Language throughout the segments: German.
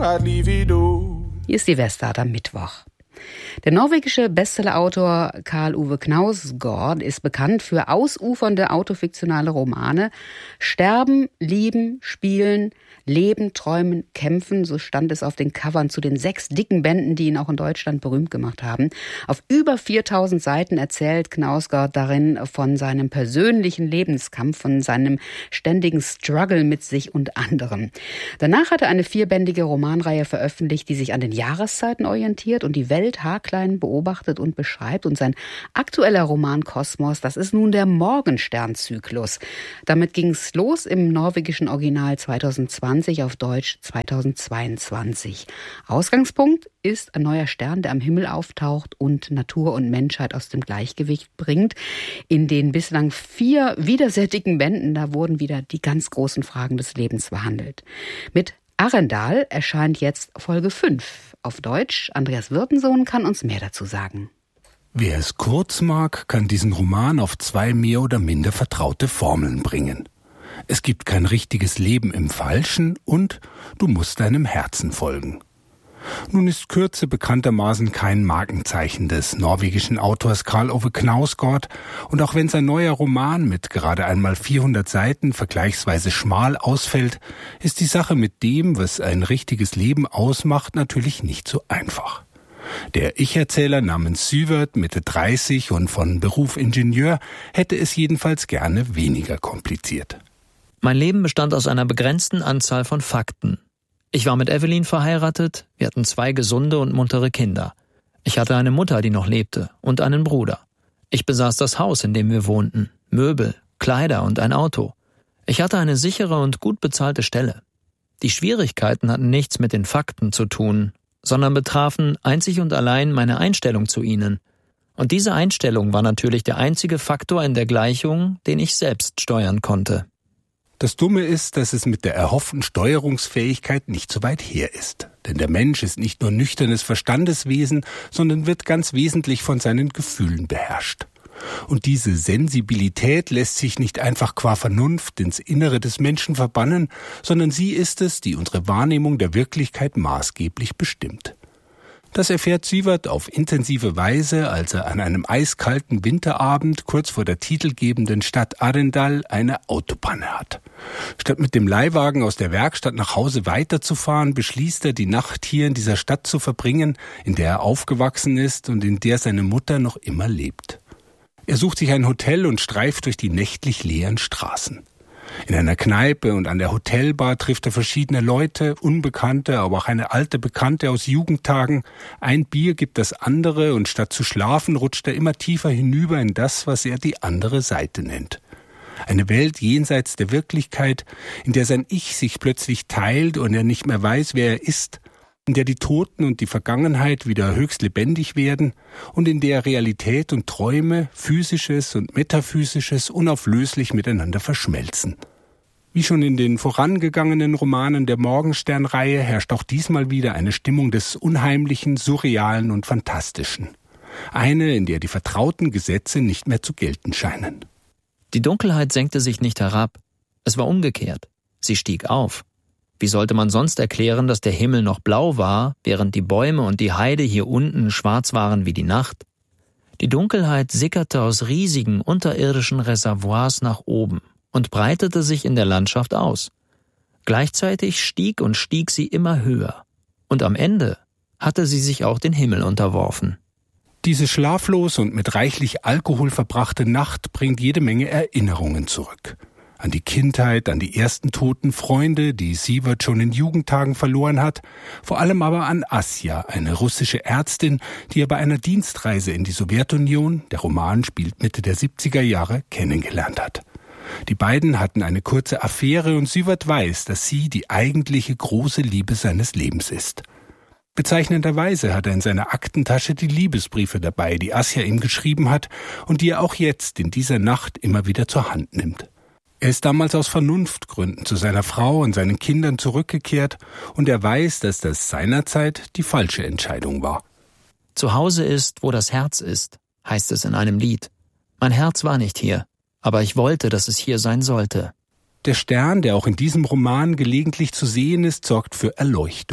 I'd leave it all. Hier ist die Westart am Mittwoch. Der norwegische Bestsellerautor Karl-Ove Knausgård ist bekannt für ausufernde autofiktionale Romane. Sterben, lieben, spielen, leben, träumen, kämpfen, so stand es auf den Covern zu den 6 dicken Bänden, die ihn auch in Deutschland berühmt gemacht haben. Auf über 4000 Seiten erzählt Knausgård darin von seinem persönlichen Lebenskampf, von seinem ständigen Struggle mit sich und anderen. Danach hat er eine 4-bändige Romanreihe veröffentlicht, die sich an den Jahreszeiten orientiert und die Welt haarklein beobachtet und beschreibt. Und sein aktueller Roman Kosmos, das ist nun der Morgenstern-Zyklus. Damit ging es los im norwegischen Original 2020, auf Deutsch 2022. Ausgangspunkt ist ein neuer Stern, der am Himmel auftaucht und Natur und Menschheit aus dem Gleichgewicht bringt. In den bislang 4 wieder sehr dicken Bänden, da wurden wieder die ganz großen Fragen des Lebens behandelt. Mit Arendal erscheint jetzt Folge 5 auf Deutsch. Andreas Wirtensohn kann uns mehr dazu sagen. Wer es kurz mag, kann diesen Roman auf 2 mehr oder minder vertraute Formeln bringen. Es gibt kein richtiges Leben im Falschen und du musst deinem Herzen folgen. Nun ist Kürze bekanntermaßen kein Markenzeichen des norwegischen Autors Karl-Ove Knausgård und auch wenn sein neuer Roman mit gerade einmal 400 Seiten vergleichsweise schmal ausfällt, ist die Sache mit dem, was ein richtiges Leben ausmacht, natürlich nicht so einfach. Der Ich-Erzähler namens Syvert, Mitte 30 und von Beruf Ingenieur, hätte es jedenfalls gerne weniger kompliziert. Mein Leben bestand aus einer begrenzten Anzahl von Fakten. Ich war mit Evelyn verheiratet, wir hatten 2 gesunde und muntere Kinder. Ich hatte eine Mutter, die noch lebte, und einen Bruder. Ich besaß das Haus, in dem wir wohnten, Möbel, Kleider und ein Auto. Ich hatte eine sichere und gut bezahlte Stelle. Die Schwierigkeiten hatten nichts mit den Fakten zu tun, sondern betrafen einzig und allein meine Einstellung zu ihnen. Und diese Einstellung war natürlich der einzige Faktor in der Gleichung, den ich selbst steuern konnte. Das Dumme ist, dass es mit der erhofften Steuerungsfähigkeit nicht so weit her ist. Denn der Mensch ist nicht nur nüchternes Verstandeswesen, sondern wird ganz wesentlich von seinen Gefühlen beherrscht. Und diese Sensibilität lässt sich nicht einfach qua Vernunft ins Innere des Menschen verbannen, sondern sie ist es, die unsere Wahrnehmung der Wirklichkeit maßgeblich bestimmt. Das erfährt Syvert auf intensive Weise, als er an einem eiskalten Winterabend kurz vor der titelgebenden Stadt Arendal eine Autopanne hat. Statt mit dem Leihwagen aus der Werkstatt nach Hause weiterzufahren, beschließt er, die Nacht hier in dieser Stadt zu verbringen, in der er aufgewachsen ist und in der seine Mutter noch immer lebt. Er sucht sich ein Hotel und streift durch die nächtlich leeren Straßen. In einer Kneipe und an der Hotelbar trifft er verschiedene Leute, Unbekannte, aber auch eine alte Bekannte aus Jugendtagen. Ein Bier gibt das andere und statt zu schlafen rutscht er immer tiefer hinüber in das, was er die andere Seite nennt. Eine Welt jenseits der Wirklichkeit, in der sein Ich sich plötzlich teilt und er nicht mehr weiß, wer er ist, in der die Toten und die Vergangenheit wieder höchst lebendig werden und in der Realität und Träume, Physisches und Metaphysisches unauflöslich miteinander verschmelzen. Wie schon in den vorangegangenen Romanen der Morgenstern-Reihe herrscht auch diesmal wieder eine Stimmung des Unheimlichen, Surrealen und Fantastischen. Eine, in der die vertrauten Gesetze nicht mehr zu gelten scheinen. Die Dunkelheit senkte sich nicht herab. Es war umgekehrt. Sie stieg auf. Wie sollte man sonst erklären, dass der Himmel noch blau war, während die Bäume und die Heide hier unten schwarz waren wie die Nacht? Die Dunkelheit sickerte aus riesigen unterirdischen Reservoirs nach oben und breitete sich in der Landschaft aus. Gleichzeitig stieg sie immer höher. Und am Ende hatte sie sich auch den Himmel unterworfen. Diese schlaflose und mit reichlich Alkohol verbrachte Nacht bringt jede Menge Erinnerungen zurück. An die Kindheit, an die ersten toten Freunde, die Syvert schon in Jugendtagen verloren hat, vor allem aber an Asja, eine russische Ärztin, die er bei einer Dienstreise in die Sowjetunion, der Roman spielt Mitte der 70er Jahre, kennengelernt hat. Die beiden hatten eine kurze Affäre und Syvert weiß, dass sie die eigentliche große Liebe seines Lebens ist. Bezeichnenderweise hat er in seiner Aktentasche die Liebesbriefe dabei, die Asja ihm geschrieben hat und die er auch jetzt in dieser Nacht immer wieder zur Hand nimmt. Er ist damals aus Vernunftgründen zu seiner Frau und seinen Kindern zurückgekehrt und er weiß, dass das seinerzeit die falsche Entscheidung war. Zu Hause ist, wo das Herz ist, heißt es in einem Lied. Mein Herz war nicht hier, aber ich wollte, dass es hier sein sollte. Der Stern, der auch in diesem Roman gelegentlich zu sehen ist, sorgt für Erleuchtung.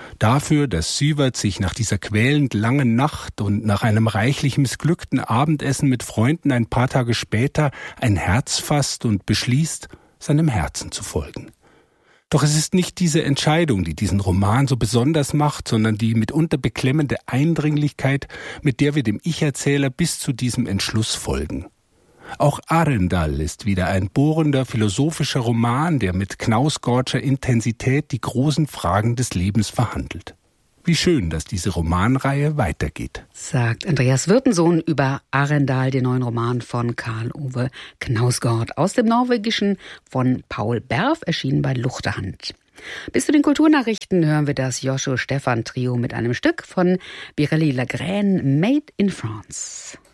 Dafür, dass Sivert sich nach dieser quälend langen Nacht und nach einem reichlich missglückten Abendessen mit Freunden ein paar Tage später ein Herz fasst und beschließt, seinem Herzen zu folgen. Doch es ist nicht diese Entscheidung, die diesen Roman so besonders macht, sondern die mitunter beklemmende Eindringlichkeit, mit der wir dem Ich-Erzähler bis zu diesem Entschluss folgen. Auch Arendal ist wieder ein bohrender, philosophischer Roman, der mit Knausgårdscher Intensität die großen Fragen des Lebens verhandelt. Wie schön, dass diese Romanreihe weitergeht. Sagt Andreas Wirtensohn über Arendal, den neuen Roman von Karl Ove Knausgård. Aus dem Norwegischen von Paul Berf, erschienen bei Luchterhand. Bis zu den Kulturnachrichten hören wir das Joshua Stephan Trio mit einem Stück von Birelli Lagrène, Made in France.